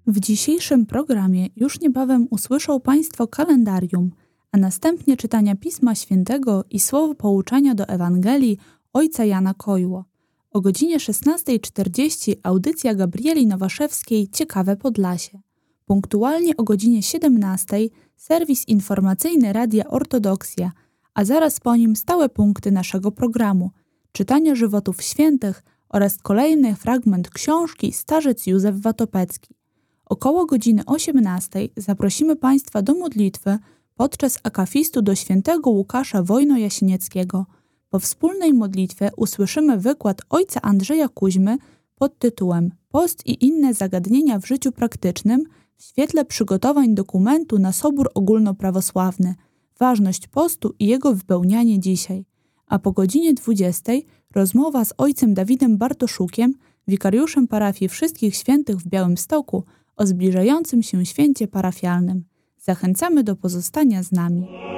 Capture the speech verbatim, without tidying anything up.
W dzisiejszym programie już niebawem usłyszą Państwo kalendarium, a następnie czytania Pisma Świętego i słowo pouczania do Ewangelii ojca Jana Kojło. O godzinie szesnasta czterdzieści audycja Gabrieli Nowaszewskiej Ciekawe Podlasie. Punktualnie o godzinie siedemnastej serwis informacyjny Radia Ortodoksja, a zaraz po nim stałe punkty naszego programu, czytanie żywotów świętych oraz kolejny fragment książki Starzec Józef Watopecki. Około godziny osiemnastej zaprosimy Państwa do modlitwy podczas akafistu do świętego Łukasza Wojno-Jasienieckiego. Po wspólnej modlitwie usłyszymy wykład ojca Andrzeja Kuźmy pod tytułem Post i inne zagadnienia w życiu praktycznym w świetle przygotowań dokumentu na Sobór Ogólnoprawosławny. Ważność postu i jego wypełnianie dzisiaj. A po godzinie dwudziestej rozmowa z ojcem Dawidem Bartoszukiem, wikariuszem parafii Wszystkich Świętych w Białymstoku, o zbliżającym się święcie parafialnym. Zachęcamy do pozostania z nami.